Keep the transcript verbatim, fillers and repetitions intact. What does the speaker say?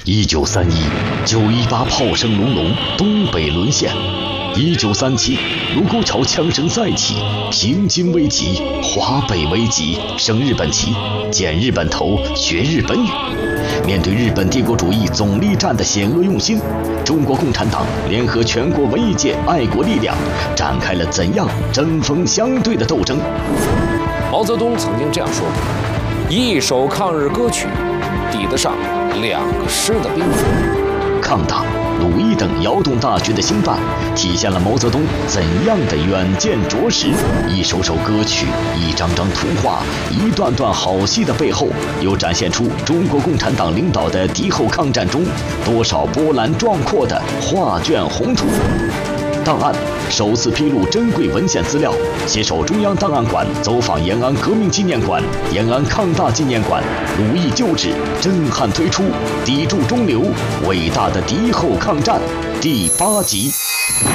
一九三一，九一八炮声隆隆，东北沦陷。一九三七，卢沟桥枪声再起，平津危急，华北危急，升日本旗，剪日本头，学日本语。面对日本帝国主义总力战的险恶用心，中国共产党联合全国文艺界爱国力量，展开了怎样针锋相对的斗争？ 毛泽东曾经这样说过：“一首抗日歌曲，抵得上两个师的兵符。” 抗党、鲁艺等摇动大局的兴办，体现了毛泽东怎样的远见卓识。一首首歌曲，一张张图画，一段段好戏的背后，又展现出中国共产党领导的敌后抗战中多少波澜壮阔的画卷宏图。档案首次披露珍贵文献资料，携手中央档案馆走访延安革命纪念馆、延安抗大纪念馆，鲁艺旧址，震撼推出，砥柱中流，伟大的敌后抗战第八集。